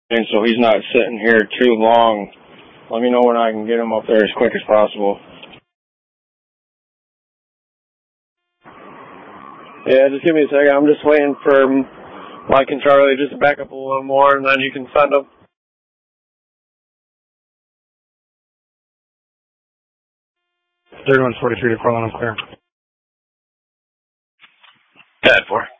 and so he's not sitting here too long. Let me know when I can get him up there as quick as possible. Yeah, just give me a second. I'm just waiting for Mike and Charlie just to back up a little more, and then you can send them. 3143 to Cortland, I'm clear. 10-4.